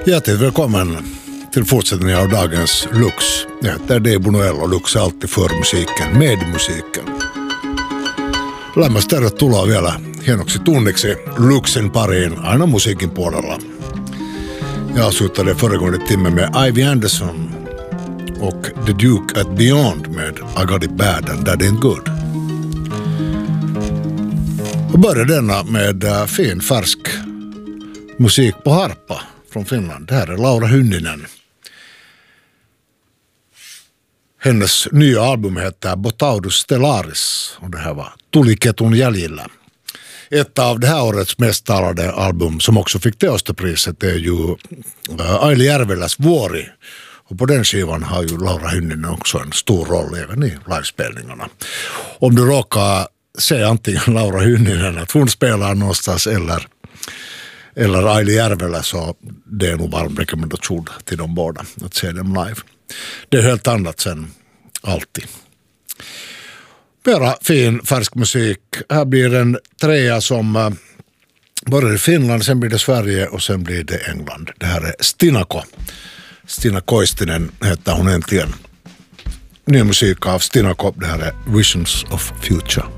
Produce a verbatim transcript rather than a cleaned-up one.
Hjärtligt välkommen till fortsättningen av dagens Lux. Jag heter Debo Noel och Lux är alltid för musiiken, med musiiken. Lämmäs tervetuloa vielä hienoksi tunniksi Luxin pariin aina musiikin puolella. Jag avslutade föregående timme med Ivy Anderson och The Duke at Beyond med I Got It Bad and That Ain't Good. Och började denna med uh, fin färsk musik på harpa från Finland. Det här är Laura Hynninen. Hennes nya album heter Botaudus Stellaris och det här var Tuliketun jäljillä. Ett av det här årets mest talade album som också fick Teosterpriset är ju Aili Järveläs Vuori. Och på den skivan har ju Laura Hynninen också en stor roll även i livespelningarna. Om du råkar se antingen Laura Hynninen att hon spelar någonstans eller, eller Aili Järvelä, så det är nog varm rekommendation till de båda att se dem live. Det är helt annat sen alltid. Mera fin färsk musik. Här blir en trea som börjar i Finland, sen blir det Sverige och sen blir det England. Det här är Stinako. Stina Koistinen heter hon äntligen. Ny musik av Stinako. Det här är Visions of Future.